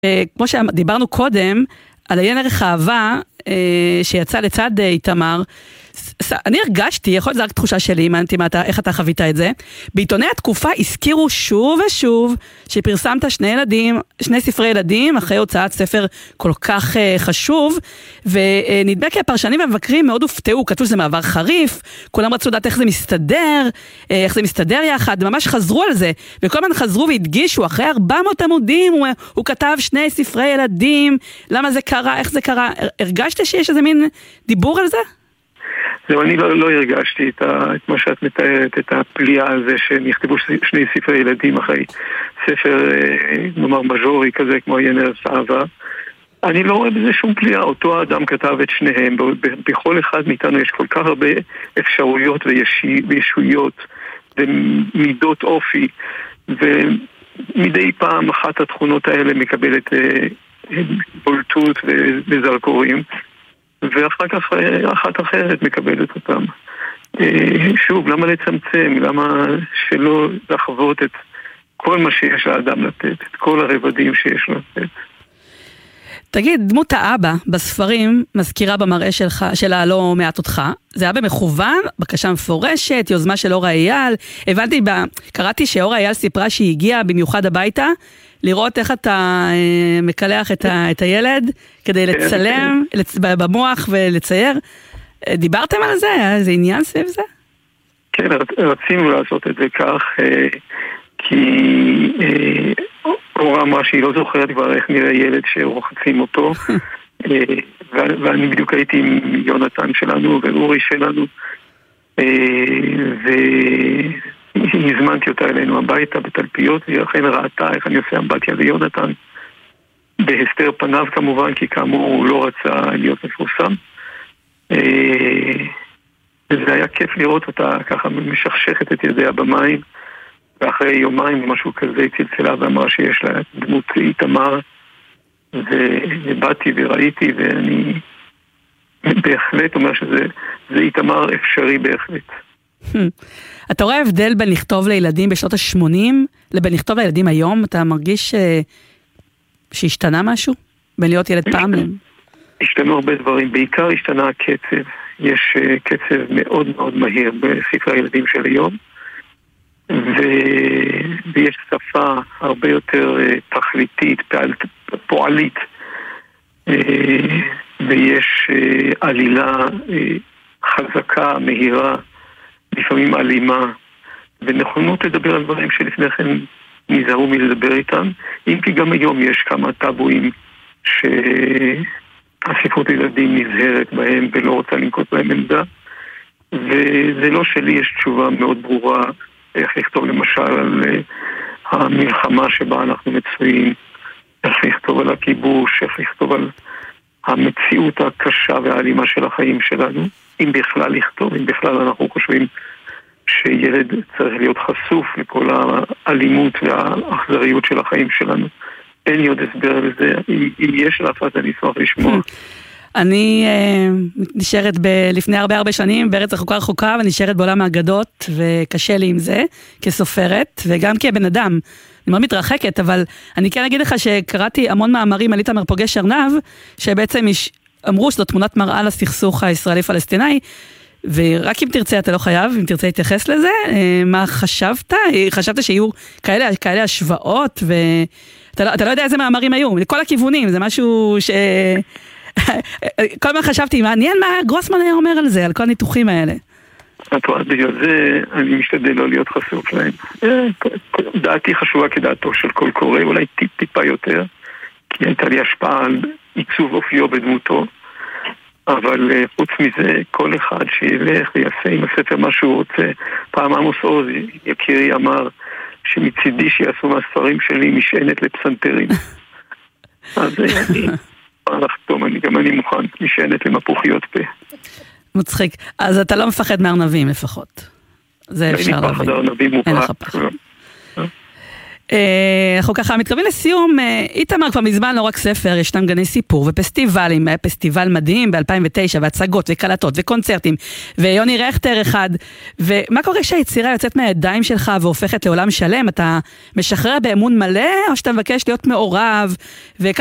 כמו שדיברנו קודם, על עיין ערך האהבה שיצא לצד איתמר, אני הרגשתי, יכול להיות זה רק תחושה שלי, מעניינתי איך אתה חווית את זה, בעיתוני התקופה הזכירו שוב ושוב שפרסמת שני ספרי ילדים אחרי הוצאת ספר כל כך חשוב, ונדמה כי הפרשנים והמבקרים מאוד הופתעו, כתוב שזה מעבר חריף, כולם רצו לדעת איך זה מסתדר יחד, ממש חזרו על זה, וכל הזמן חזרו והדגישו, אחרי 400 עמודים הוא כתב 2 ספרי ילדים, למה זה קרה, איך זה קרה, הרגשת שיש איזה מין דיבור על זה? זהו, אני לא הרגשתי את מה שאת מתארת, את הפליאה הזה שנכתבו 2 ספרי ילדים אחרי ספר, נאמר, מז'ורי כזה, כמו עיין ערך האהבה. אני לא רואה בזה שום פליאה, אותו האדם כתב את שניהם, בכל אחד מאיתנו יש כל כך הרבה אפשרויות וישויות ומידות אופי, ומדי פעם אחת התכונות האלה מקבלת בולטות וזרקורים, ואחר כך אחת אחרת מקבלת אותם. שוב, למה לצמצם? למה שלא לחוות את כל מה שיש לאדם לתת, את כל הרבדים שיש לו לתת? תגיד, דמות האבא בספרים מזכירה במראה שלה לא מעט אותך. זה היה במכוון, בקשה מפורשת, יוזמה של אורה אייל. קראתי שאורה אייל סיפרה שהיא הגיעה במיוחד הביתה, לראות איך אתה מקלח את הילד, כדי לצלם במוח ולצייר. דיברתם על זה? היה איזה עניין סביב זה? כן, רצינו לעשות את זה כך, כי אורה אמרה שהיא לא זוכרת כבר איך נראה ילד שרוחצים אותו, ואני בדיוק הייתי עם יונתן שלנו ואורי שלנו, והזמנתי אותה אלינו הביתה בתלפיות, והיא אכן ראתה איך אני עושה אמבטיה ליונתן, בהסתר פניו כמובן, כי כאמור הוא לא רצה להיות מפורסם. וזה היה כיף לראות אותה ככה משכשכת את ידיה במים, ואחרי יומיים משהו כזה צלצלה ואמרה שיש לה דמות איתמר, ובאתי וראיתי, ואני בהחלט אומר שזה איתמר אפשרי בהחלט. אתה רואה הבדל בין לכתוב לילדים בשנות ה-80 לבין לכתוב לילדים היום? אתה מרגיש שהשתנה משהו? בין להיות ילד פעם? השתנו הרבה דברים, בעיקר השתנה הקצב. יש קצב מאוד מאוד מהיר בספרי הילדים של היום, ויש שפה הרבה יותר תכליתית, פועלית, ויש עלילה חזקה, מהירה, לפעמים אלימה, ונכונות לדבר על דברים שלפני כן נזהרו מלדבר איתם, אם כי גם היום יש כמה טאבואים שהספרות ילדים נזהרת בהם ולא רוצה לנקוט בהם עמדה, וזה לא שלי, יש תשובה מאוד ברורה איך לכתוב למשל על המלחמה שבה אנחנו מצויים, איך לכתוב על הכיבוש, איך לכתוב על המציאות הקשה והאלימה של החיים שלנו, אם בכלל לכתוב, אם בכלל אנחנו חושבים שילד צריך להיות חשוף לכל האלימות והאכזריות של החיים שלנו. אין לי עוד הסבר לזה, אם יש לך אז אני אשמח לשמוע. אני נשארת לפני הרבה שנים בארץ רחוקה, ונשארת בעולם האגדות, וקשה לי עם זה, כסופרת, וגם כבן אדם. אני מאוד מתרחקת, אבל אני כן אגיד לך שקראתי המון מאמרים על איתמר פוגש ארנב, שבעצם אמרו שזו תמונת מראה לסכסוך הישראלי-פלסטיני, ורק אם תרצה, אתה לא חייב, אם תרצה להתייחס לזה, מה חשבת? חשבת שיהיו כאלה השוואות, ואתה לא יודע איזה מאמרים היו, לכל הכיוונים, זה משהו כל מה חשבתי, מעניין מה גרוסמן היה אומר על זה, על כל הניתוחים האלה. בגלל זה אני משתדל לא להיות חשוף להם. דעתי חשובה כדעתו של כל קורא, אולי טיפה יותר, כי הייתה לי השפעה על עיצוב אופיו בדמותו, אבל חוץ מזה, כל אחד שילך ויעשה עם הספר מה שהוא רוצה. פעם עמוס עוז, יקירי, אמר שמצידי שיעשו מהספרים שלי משענת לפסנתרים. אז לחתום, גם אני מוכן, משענת למפוחיות פה. מצחיק. אז אתה לא מפחד מארנבים לפחות. זה אפשר להבין. אין לך פחד, ארנבים מובהק. אנחנו ככה מתקרבים לסיום. איתמר כבר מזמן לא רק ספר, ישנם גני סיפור ופסטיבלים, היה פסטיבל מדהים ב-2009, והצגות וקלטות וקונצרטים, ויוני רכטר אחד. ומה קורה כשהיצירה יוצאת מהידיים שלך והופכת לעולם שלם? אתה משחרר באמון מלא, או שאתה מבקש להיות מעורב?